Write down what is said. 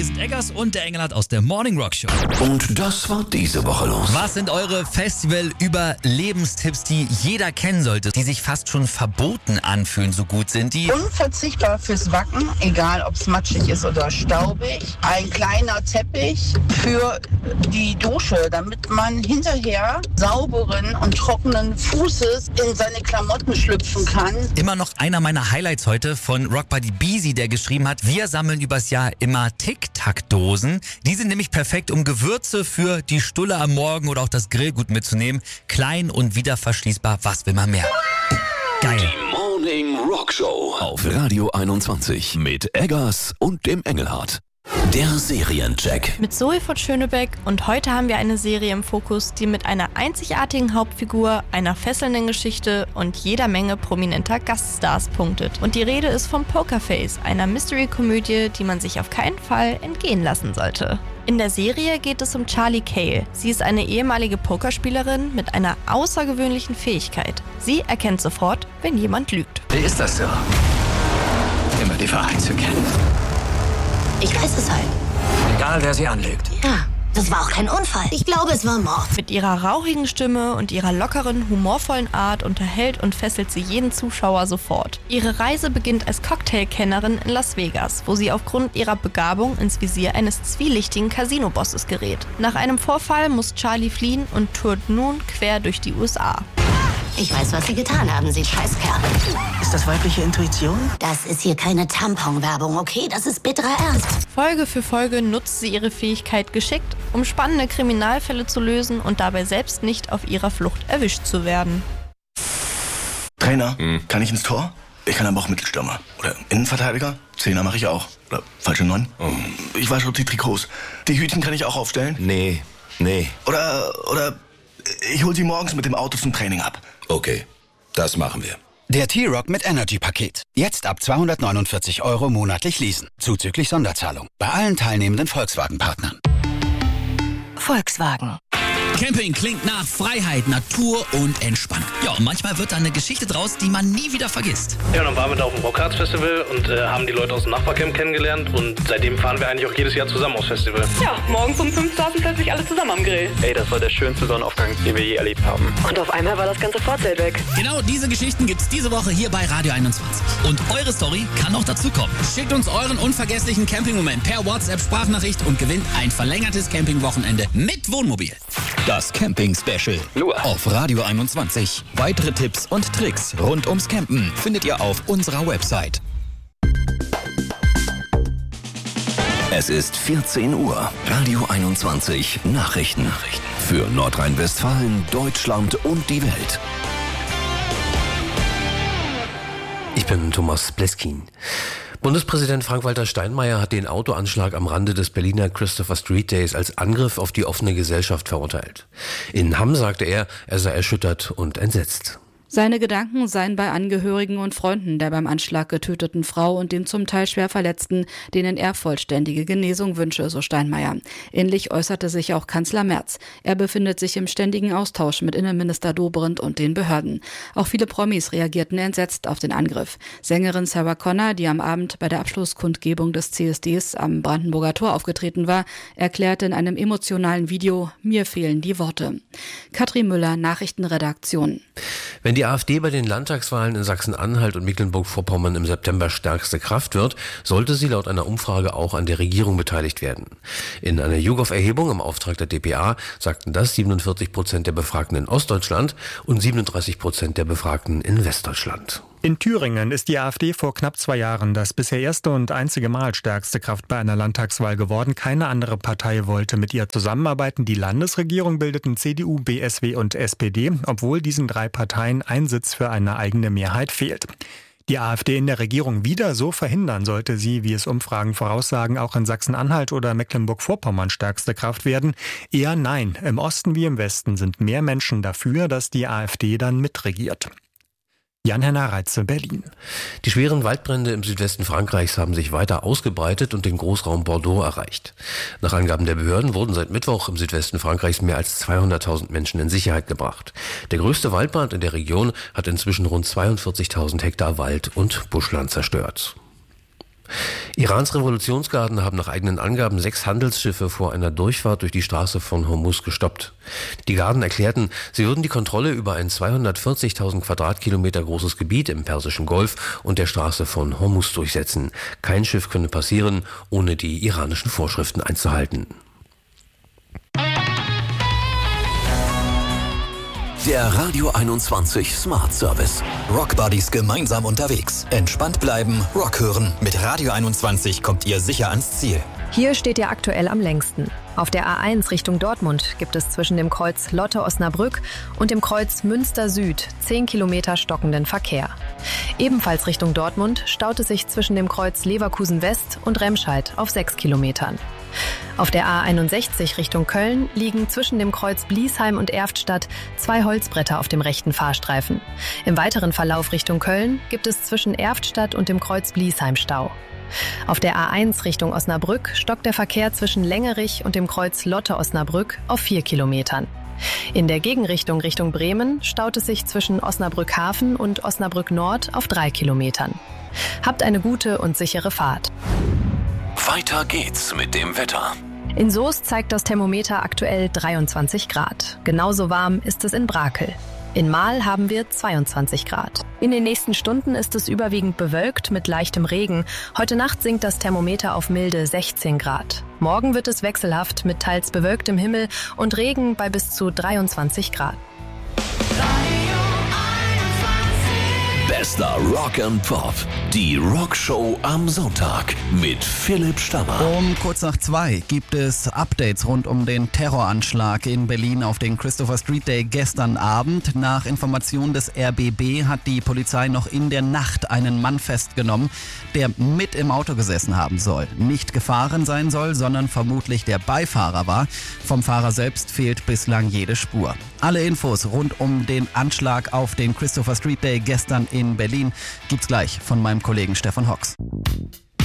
hier sind Eggers und der Engelhardt aus der Morning Rock Show. Und das war diese Woche los. Was sind eure Festival-Überlebenstipps, die jeder kennen sollte, die sich fast schon verboten anfühlen, so gut sind die? Unverzichtbar fürs Wacken, egal ob es matschig ist oder staubig. Ein kleiner Teppich für die Dusche, damit man hinterher sauberen und trockenen Fußes in seine Klamotten schlüpfen kann. Immer noch einer meiner Highlights heute von Rockbuddy Beezy, der geschrieben hat, wir sammeln übers Jahr immer Tic-Tac-Dosen. Die sind nämlich perfekt, um Gewürze für die Stulle am Morgen oder auch das Grillgut mitzunehmen. Klein und wieder verschließbar, was will man mehr? Geil. Die Morning Rock Show auf Radio 21 mit Eggers und dem Engelhardt. Der Seriencheck. Mit Zoe von Schönebeck und heute haben wir eine Serie im Fokus, die mit einer einzigartigen Hauptfigur, einer fesselnden Geschichte und jeder Menge prominenter Gaststars punktet. Und die Rede ist von Pokerface, einer Mystery-Komödie, die man sich auf keinen Fall entgehen lassen sollte. In der Serie geht es um Charlie Cale. Sie ist eine ehemalige Pokerspielerin mit einer außergewöhnlichen Fähigkeit. Sie erkennt sofort, wenn jemand lügt. Wie ist das so? Immer die Wahrheit zu kennen. Ich weiß es halt. Egal, wer sie anlügt. Ja, das war auch kein Unfall. Ich glaube, es war Mord. Mit ihrer rauchigen Stimme und ihrer lockeren, humorvollen Art unterhält und fesselt sie jeden Zuschauer sofort. Ihre Reise beginnt als Cocktailkennerin in Las Vegas, wo sie aufgrund ihrer Begabung ins Visier eines zwielichtigen Casino-Bosses gerät. Nach einem Vorfall muss Charlie fliehen und tourt nun quer durch die USA. Ich weiß, was Sie getan haben, Sie Scheißkerl. Ist das weibliche Intuition? Das ist hier keine Tampon-Werbung, okay? Das ist bitterer Ernst. Folge für Folge nutzt sie ihre Fähigkeit geschickt, um spannende Kriminalfälle zu lösen und dabei selbst nicht auf ihrer Flucht erwischt zu werden. Trainer, kann ich ins Tor? Ich kann aber auch Mittelstürmer. Oder Innenverteidiger? Zehner mache ich auch. Oder falsche 9? Ich wasche auch die Trikots. Die Hütchen kann ich auch aufstellen? Nee. Oder ich hol sie morgens mit dem Auto zum Training ab. Okay, das machen wir. Der T-Rock mit Energy-Paket. Jetzt ab 249 € monatlich leasen. Zuzüglich Sonderzahlung. Bei allen teilnehmenden Volkswagen-Partnern. Volkswagen. Camping klingt nach Freiheit, Natur und Entspannung. Ja, und manchmal wird da eine Geschichte draus, die man nie wieder vergisst. Ja, und dann waren wir da auf dem Rockharz Festival und haben die Leute aus dem Nachbarcamp kennengelernt und seitdem fahren wir eigentlich auch jedes Jahr zusammen aufs Festival. Ja, morgens um 5 saßen plötzlich alle zusammen am Grill. Ey, das war der schönste Sonnenaufgang, den wir je erlebt haben. Und auf einmal war das ganze Vorzelt weg. Genau diese Geschichten gibt's diese Woche hier bei Radio 21. Und eure Story kann auch dazu kommen. Schickt uns euren unvergesslichen Campingmoment per WhatsApp-Sprachnachricht und gewinnt ein verlängertes Campingwochenende mit Wohnmobil. Das Camping-Special auf Radio 21. Weitere Tipps und Tricks rund ums Campen findet ihr auf unserer Website. Es ist 14 Uhr. Radio 21 Nachrichten. Für Nordrhein-Westfalen, Deutschland und die Welt. Ich bin Thomas Bleskin. Bundespräsident Frank-Walter Steinmeier hat den Autoanschlag am Rande des Berliner Christopher Street Days als Angriff auf die offene Gesellschaft verurteilt. In Hamm sagte er sei erschüttert und entsetzt. Seine Gedanken seien bei Angehörigen und Freunden der beim Anschlag getöteten Frau und dem zum Teil schwer Verletzten, denen er vollständige Genesung wünsche, so Steinmeier. Ähnlich äußerte sich auch Kanzler Merz. Er befindet sich im ständigen Austausch mit Innenminister Dobrindt und den Behörden. Auch viele Promis reagierten entsetzt auf den Angriff. Sängerin Sarah Connor, die am Abend bei der Abschlusskundgebung des CSDs am Brandenburger Tor aufgetreten war, erklärte in einem emotionalen Video: Mir fehlen die Worte. Katrin Müller, Nachrichtenredaktion. Wenn die AfD bei den Landtagswahlen in Sachsen-Anhalt und Mecklenburg-Vorpommern im September stärkste Kraft wird, sollte sie laut einer Umfrage auch an der Regierung beteiligt werden. In einer YouGov-Erhebung im Auftrag der dpa sagten das 47% der Befragten in Ostdeutschland und 37% der Befragten in Westdeutschland. In Thüringen ist die AfD vor knapp 2 Jahren das bisher erste und einzige Mal stärkste Kraft bei einer Landtagswahl geworden. Keine andere Partei wollte mit ihr zusammenarbeiten. Die Landesregierung bildeten CDU, BSW und SPD, obwohl diesen 3 Parteien ein Sitz für eine eigene Mehrheit fehlt. Die AfD in der Regierung wieder so verhindern, sollte sie, wie es Umfragen voraussagen, auch in Sachsen-Anhalt oder Mecklenburg-Vorpommern stärkste Kraft werden? Eher nein. Im Osten wie im Westen sind mehr Menschen dafür, dass die AfD dann mitregiert. Jan-Henner Reitze, Berlin. Die schweren Waldbrände im Südwesten Frankreichs haben sich weiter ausgebreitet und den Großraum Bordeaux erreicht. Nach Angaben der Behörden wurden seit Mittwoch im Südwesten Frankreichs mehr als 200.000 Menschen in Sicherheit gebracht. Der größte Waldbrand in der Region hat inzwischen rund 42.000 Hektar Wald und Buschland zerstört. Irans Revolutionsgarden haben nach eigenen Angaben 6 Handelsschiffe vor einer Durchfahrt durch die Straße von Hormuz gestoppt. Die Garden erklärten, sie würden die Kontrolle über ein 240.000 Quadratkilometer großes Gebiet im Persischen Golf und der Straße von Hormuz durchsetzen. Kein Schiff könne passieren, ohne die iranischen Vorschriften einzuhalten. Der Radio 21 Smart Service. Rock Buddies gemeinsam unterwegs. Entspannt bleiben, Rock hören. Mit Radio 21 kommt ihr sicher ans Ziel. Hier steht ihr aktuell am längsten. Auf der A1 Richtung Dortmund gibt es zwischen dem Kreuz Lotte-Osnabrück und dem Kreuz Münster Süd 10 Kilometer stockenden Verkehr. Ebenfalls Richtung Dortmund staut es sich zwischen dem Kreuz Leverkusen West und Remscheid auf 6 Kilometern. Auf der A61 Richtung Köln liegen zwischen dem Kreuz Bliesheim und Erftstadt 2 Holzbretter auf dem rechten Fahrstreifen. Im weiteren Verlauf Richtung Köln gibt es zwischen Erftstadt und dem Kreuz Bliesheim Stau. Auf der A1 Richtung Osnabrück stockt der Verkehr zwischen Längerich und dem Kreuz Lotte-Osnabrück auf 4 Kilometern. In der Gegenrichtung Richtung Bremen staut es sich zwischen Osnabrück-Hafen und Osnabrück-Nord auf 3 Kilometern. Habt eine gute und sichere Fahrt. Weiter geht's mit dem Wetter. In Soest zeigt das Thermometer aktuell 23 Grad. Genauso warm ist es in Brakel. In Mahl haben wir 22 Grad. In den nächsten Stunden ist es überwiegend bewölkt mit leichtem Regen. Heute Nacht sinkt das Thermometer auf milde 16 Grad. Morgen wird es wechselhaft mit teils bewölktem Himmel und Regen bei bis zu 23 Grad. Bester Rock and Pop. Die Rockshow am Sonntag mit Philipp Stammer. Um kurz nach 2 gibt es Updates rund um den Terroranschlag in Berlin auf den Christopher Street Day gestern Abend. Nach Informationen des RBB hat die Polizei noch in der Nacht einen Mann festgenommen, der mit im Auto gesessen haben soll. Nicht gefahren sein soll, sondern vermutlich der Beifahrer war. Vom Fahrer selbst fehlt bislang jede Spur. Alle Infos rund um den Anschlag auf den Christopher Street Day gestern in Berlin gibt's gleich von meinem Kollegen Stefan Hox.